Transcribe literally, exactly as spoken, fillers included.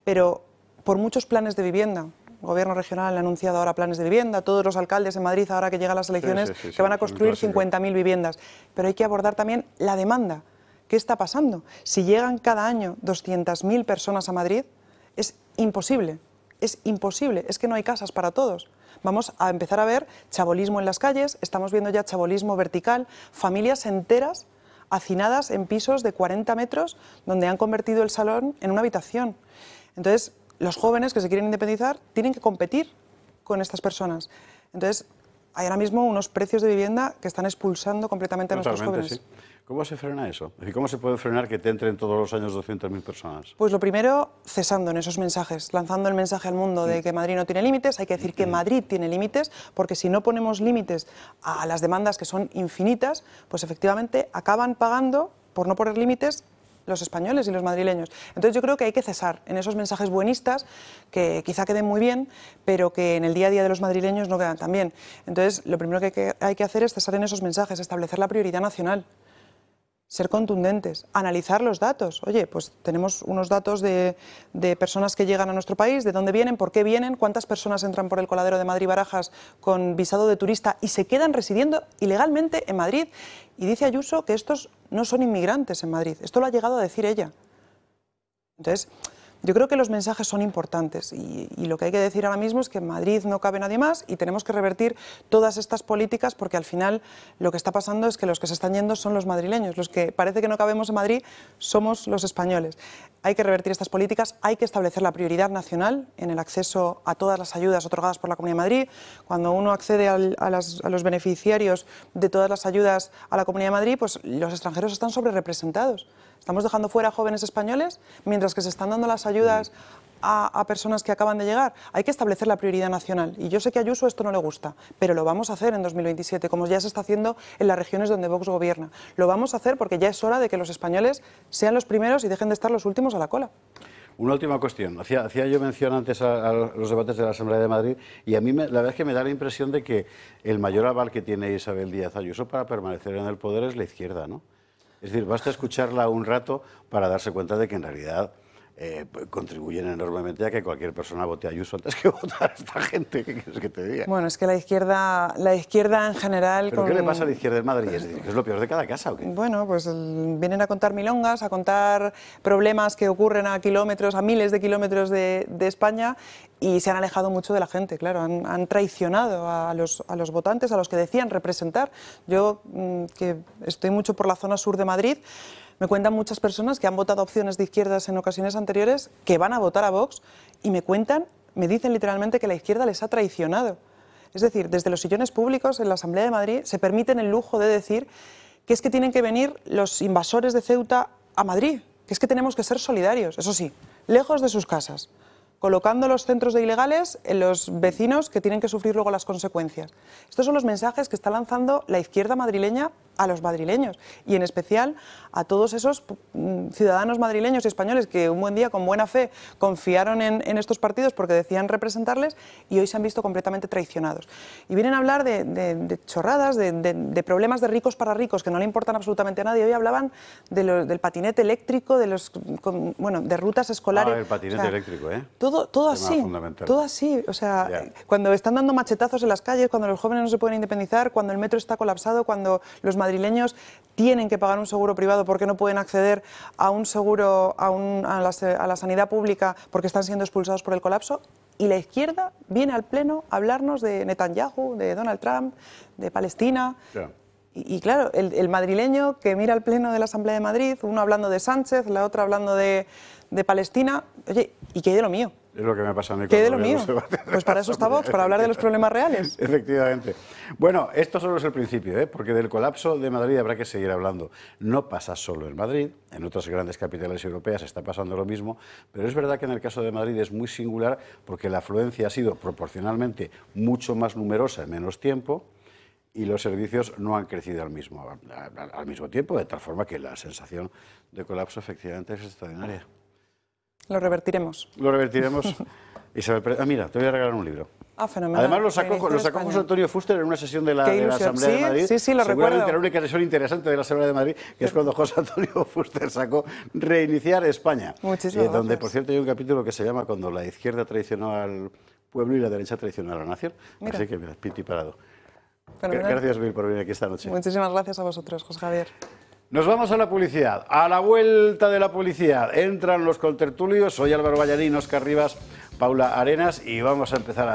pero por muchos planes de vivienda. El Gobierno regional ha anunciado ahora planes de vivienda, todos los alcaldes en Madrid, ahora que llegan las elecciones, sí, sí, sí, que van a sí, construir cincuenta mil viviendas. Pero hay que abordar también la demanda. ¿Qué está pasando? Si llegan cada año doscientas mil personas a Madrid, es imposible, es imposible, es que no hay casas para todos. Vamos a empezar a ver chabolismo en las calles, estamos viendo ya chabolismo vertical, familias enteras hacinadas en pisos de cuarenta metros donde han convertido el salón en una habitación. Entonces, los jóvenes que se quieren independizar tienen que competir con estas personas. Entonces, hay ahora mismo unos precios de vivienda que están expulsando completamente a nuestros jóvenes. Sí. ¿Cómo se frena eso? Es decir, ¿cómo se puede frenar que te entren todos los años doscientas mil personas? Pues lo primero, cesando en esos mensajes, lanzando el mensaje al mundo de que Madrid no tiene límites. Hay que decir que Madrid tiene límites, porque si no ponemos límites a las demandas que son infinitas, pues efectivamente acaban pagando, por no poner límites, los españoles y los madrileños. Entonces yo creo que hay que cesar en esos mensajes buenistas que quizá queden muy bien, pero que en el día a día de los madrileños no quedan tan bien. Entonces lo primero que hay que, hay que hacer es cesar en esos mensajes, establecer la prioridad nacional, ser contundentes, analizar los datos. Oye, pues tenemos unos datos de, de personas que llegan a nuestro país, de dónde vienen, por qué vienen, cuántas personas entran por el coladero de Madrid-Barajas con visado de turista y se quedan residiendo ilegalmente en Madrid. Y dice Ayuso que estos no son inmigrantes en Madrid. Esto lo ha llegado a decir ella. Entonces, yo creo que los mensajes son importantes y, y lo que hay que decir ahora mismo es que en Madrid no cabe nadie más y tenemos que revertir todas estas políticas porque al final lo que está pasando es que los que se están yendo son los madrileños, los que parece que no cabemos en Madrid somos los españoles. Hay que revertir estas políticas, hay que establecer la prioridad nacional en el acceso a todas las ayudas otorgadas por la Comunidad de Madrid. Cuando uno accede al, a, las, a los beneficiarios de todas las ayudas a la Comunidad de Madrid, pues los extranjeros están sobrerepresentados. Estamos dejando fuera a jóvenes españoles mientras que se están dando las ayudas a, a personas que acaban de llegar. Hay que establecer la prioridad nacional. Y yo sé que a Ayuso esto no le gusta, pero lo vamos a hacer en dos mil veintisiete, como ya se está haciendo en las regiones donde Vox gobierna. Lo vamos a hacer porque ya es hora de que los españoles sean los primeros y dejen de estar los últimos a la cola. Una última cuestión. Hacía, hacía yo mención antes a, a los debates de la Asamblea de Madrid y a mí me, la verdad es que me da la impresión de que el mayor aval que tiene Isabel Díaz Ayuso para permanecer en el poder es la izquierda, ¿no? Es decir, basta escucharla un rato para darse cuenta de que en realidad eh, contribuyen enormemente a que cualquier persona vote a Ayuso antes que votar a esta gente. ¿Qué quieres que te diga? Bueno, es que la izquierda, la izquierda en general... ¿Pero con... qué le pasa a la izquierda en Madrid? ¿Es, ¿Es lo peor de cada casa o qué? Bueno, pues el, vienen a contar milongas, a contar problemas que ocurren a kilómetros, a miles de kilómetros de, de España y se han alejado mucho de la gente, claro, han, han traicionado a los, a los votantes, a los que decían representar. Yo, mmm, que estoy mucho por la zona sur de Madrid, me cuentan muchas personas que han votado opciones de izquierdas en ocasiones anteriores, que van a votar a Vox y me cuentan, me dicen literalmente que la izquierda les ha traicionado. Es decir, desde los sillones públicos en la Asamblea de Madrid se permiten el lujo de decir que es que tienen que venir los invasores de Ceuta a Madrid, que es que tenemos que ser solidarios, eso sí, lejos de sus casas, colocando los centros de ilegales en los vecinos que tienen que sufrir luego las consecuencias. Estos son los mensajes que está lanzando la izquierda madrileña a los madrileños y en especial a todos esos ciudadanos madrileños y españoles que un buen día con buena fe confiaron en, en estos partidos porque decían representarles y hoy se han visto completamente traicionados. Y vienen a hablar de, de, de chorradas, de, de, de problemas de ricos para ricos que no le importan absolutamente a nadie. Hoy hablaban de lo, del patinete eléctrico, de los, con, bueno, de rutas escolares. Ah, el patinete o sea, eléctrico, ¿eh? Todo, todo así, todo así. O sea, yeah. Cuando están dando machetazos en las calles, cuando los jóvenes no se pueden independizar, cuando el metro está colapsado, cuando los madrileños tienen que pagar un seguro privado porque no pueden acceder a un seguro, a, un, a, la, a la sanidad pública porque están siendo expulsados por el colapso. Y la izquierda viene al Pleno a hablarnos de Netanyahu, de Donald Trump, de Palestina. Yeah. Y, y claro, el, el madrileño que mira al Pleno de la Asamblea de Madrid, uno hablando de Sánchez, la otra hablando de, de Palestina, oye, ¿y qué hay de lo mío? Es lo que me pasa a mí. ¿Qué de lo mío? Pues para eso está Vox, para hablar de los problemas reales. Efectivamente. Bueno, esto solo es el principio, ¿eh? Porque del colapso de Madrid habrá que seguir hablando. No pasa solo en Madrid, en otras grandes capitales europeas está pasando lo mismo, pero es verdad que en el caso de Madrid es muy singular porque la afluencia ha sido proporcionalmente mucho más numerosa en menos tiempo y los servicios no han crecido al mismo, al, al mismo tiempo, de tal forma que la sensación de colapso efectivamente es extraordinaria. Lo revertiremos. Lo revertiremos. Isabel Pérez, ah, mira, te voy a regalar un libro. Ah, fenomenal. Además lo sacó, Reinició lo sacó España. José Antonio Fuster en una sesión de la, Qué de la ilusión. Asamblea Sí, de Madrid. sí, sí, lo Seguramente recuerdo. la única sesión interesante de la Asamblea de Madrid, que es cuando José Antonio Fuster sacó Reiniciar España. Muchísimas eh, Donde, gracias. por cierto, hay un capítulo que se llama Cuando la izquierda traicionó al pueblo y la derecha traicionó a la nación. Mira. Así que, mira, piti parado. Fenomenal. Gracias mil por venir aquí esta noche. Muchísimas gracias a vosotros, José Javier. Nos vamos a la publicidad. A la vuelta de la publicidad entran los contertulios. Soy Álvaro Ballarín, Óscar Rivas, Paula Arenas y vamos a empezar a